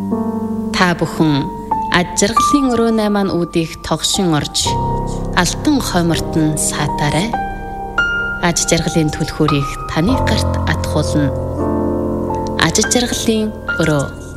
Та бүхэн аж жаргалын өрөөнэй маань үүдийг тогшин орж алтан хоймортон саатаарай. Аж жаргалын түлхүүрийг таны гарт атгуулна. Аж жаргалын өрөө.